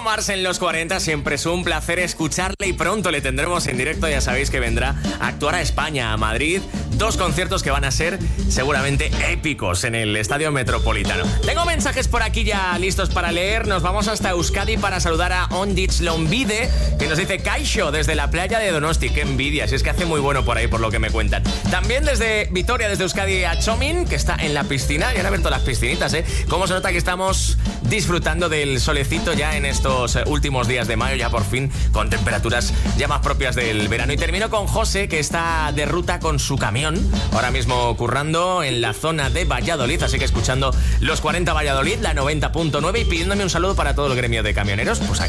Mars en los 40, siempre es un placer escucharle y pronto le tendremos en directo. Ya sabéis que vendrá a actuar a España, a Madrid. 2 conciertos que van a ser seguramente épicos en el Estadio Metropolitano. Tengo mensajes por aquí ya listos para leer. Nos vamos hasta Euskadi para saludar a Ondich Lombide, que nos dice Kaixo desde la playa de Donosti. Qué envidia, si es que hace muy bueno por ahí, por lo que me cuentan. También desde Vitoria, desde Euskadi, a Chomin, que está en la piscina. Ya han abierto las piscinitas, ¿eh? Cómo se nota que estamos disfrutando del solecito ya en estos últimos días de mayo, ya por fin con temperaturas ya más propias del verano. Y termino con José, que está de ruta con su camión, ahora mismo currando en la zona de Valladolid, así que escuchando los 40 Valladolid, la 90.9, y pidiéndome un saludo para todo el gremio de camioneros. Pues